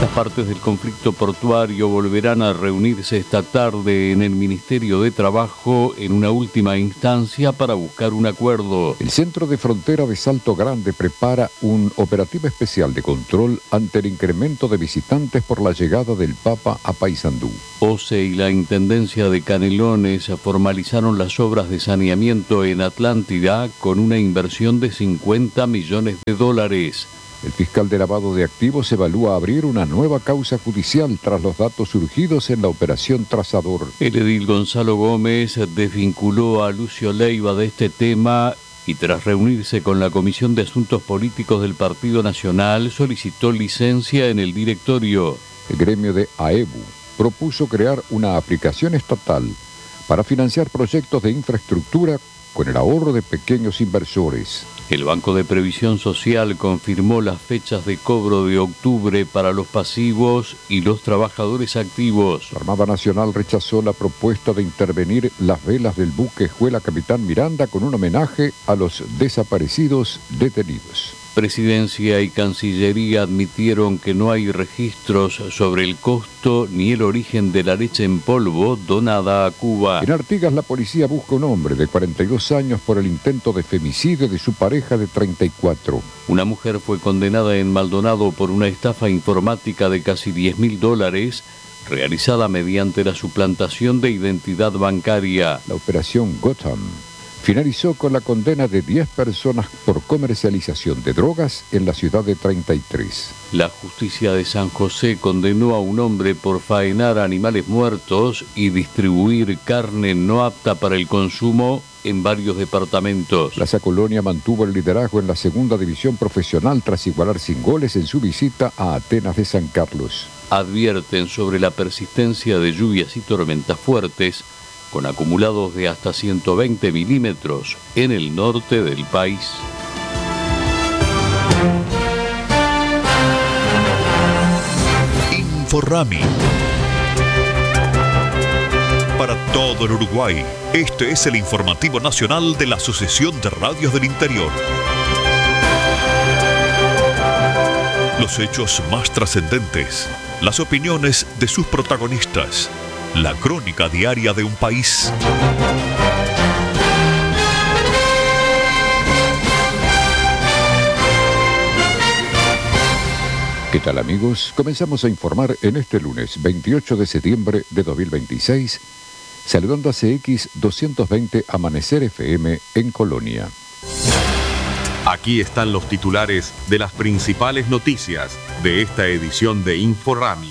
Las partes del conflicto portuario volverán a reunirse esta tarde en el Ministerio de Trabajo en una última instancia para buscar un acuerdo. El Centro de Frontera de Salto Grande prepara un operativo especial de control ante el incremento de visitantes por la llegada del Papa a Paysandú. OCE y la Intendencia de Canelones formalizaron las obras de saneamiento en Atlántida con una inversión de $50 millones. El fiscal de lavado de activos evalúa abrir una nueva causa judicial tras los datos surgidos en la operación Trazador. El edil Gonzalo Gómez desvinculó a Lucio Leiva de este tema y tras reunirse con la Comisión de Asuntos Políticos del Partido Nacional solicitó licencia en el directorio. El gremio de AEBU propuso crear una aplicación estatal para financiar proyectos de infraestructura con el ahorro de pequeños inversores. El Banco de Previsión Social confirmó las fechas de cobro de octubre para los pasivos y los trabajadores activos. La Armada Nacional rechazó la propuesta de intervenir las velas del buque Escuela Capitán Miranda con un homenaje a los desaparecidos detenidos. Presidencia y Cancillería admitieron que no hay registros sobre el costo ni el origen de la leche en polvo donada a Cuba. En Artigas, la policía busca un hombre de 42 años por el intento de femicidio de su pareja de 34. Una mujer fue condenada en Maldonado por una estafa informática de casi $10.000 realizada mediante la suplantación de identidad bancaria. La operación Gotham finalizó con la condena de 10 personas por comercialización de drogas en la ciudad de 33. La justicia de San José condenó a un hombre por faenar animales muertos y distribuir carne no apta para el consumo en varios departamentos. Plaza Colonia mantuvo el liderazgo en la segunda división profesional tras igualar sin goles en su visita a Atenas de San Carlos. Advierten sobre la persistencia de lluvias y tormentas fuertes con acumulados de hasta 120 milímetros en el norte del país. Inforrami. Para todo el Uruguay, este es el informativo nacional de la Asociación de Radios del Interior. Los hechos más trascendentes, las opiniones de sus protagonistas, la crónica diaria de un país. ¿Qué tal, amigos? Comenzamos a informar en este lunes 28 de septiembre de 2026, saludando a CX 220 Amanecer FM en Colonia. Aquí están los titulares de las principales noticias de esta edición de Inforrami.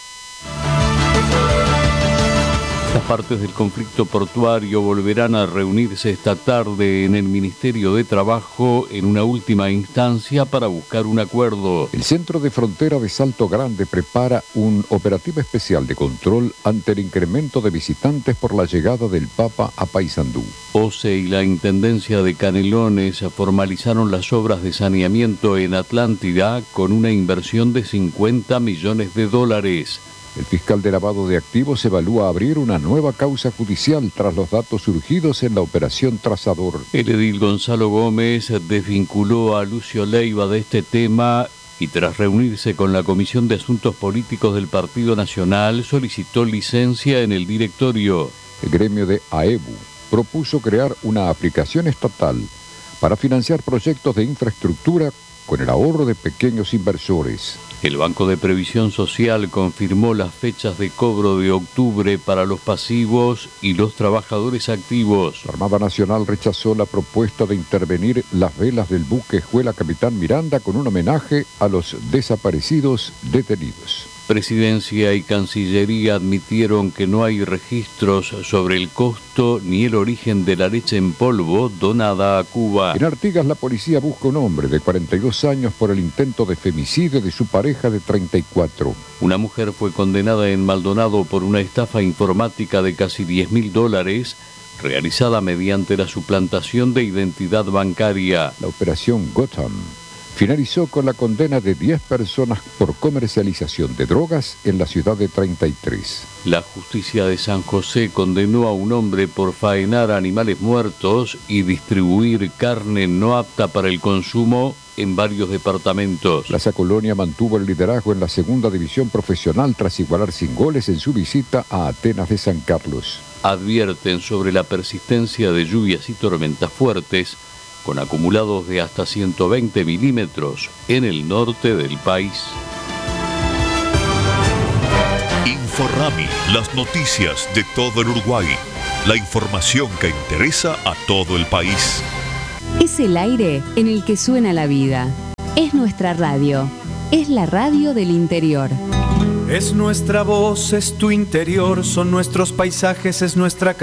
Las partes del conflicto portuario volverán a reunirse esta tarde en el Ministerio de Trabajo en una última instancia para buscar un acuerdo. El Centro de Frontera de Salto Grande prepara un operativo especial de control ante el incremento de visitantes por la llegada del Papa a Paysandú. OCE y la Intendencia de Canelones formalizaron las obras de saneamiento en Atlántida con una inversión de $50 millones. El fiscal de lavado de activos evalúa abrir una nueva causa judicial tras los datos surgidos en la operación Trazador. El edil Gonzalo Gómez desvinculó a Lucio Leiva de este tema y tras reunirse con la Comisión de Asuntos Políticos del Partido Nacional solicitó licencia en el directorio. El gremio de AEBU propuso crear una aplicación estatal para financiar proyectos de infraestructura con el ahorro de pequeños inversores. El Banco de Previsión Social confirmó las fechas de cobro de octubre para los pasivos y los trabajadores activos. La Armada Nacional rechazó la propuesta de intervenir las velas del buque Escuela Capitán Miranda con un homenaje a los desaparecidos detenidos. Presidencia y Cancillería admitieron que no hay registros sobre el costo ni el origen de la leche en polvo donada a Cuba. En Artigas, la policía busca un hombre de 42 años por el intento de femicidio de su pareja de 34. Una mujer fue condenada en Maldonado por una estafa informática de casi $10.000 realizada mediante la suplantación de identidad bancaria. La operación Gotham finalizó con la condena de 10 personas por comercialización de drogas en la ciudad de 33. La justicia de San José condenó a un hombre por faenar animales muertos y distribuir carne no apta para el consumo en varios departamentos. Plaza Colonia mantuvo el liderazgo en la segunda división profesional tras igualar sin goles en su visita a Atenas de San Carlos. Advierten sobre la persistencia de lluvias y tormentas fuertes, con acumulados de hasta 120 milímetros en el norte del país. Inforrami, las noticias de todo el Uruguay. La información que interesa a todo el país. Es el aire en el que suena la vida. Es nuestra radio. Es la radio del interior. Es nuestra voz, es tu interior, son nuestros paisajes, es nuestra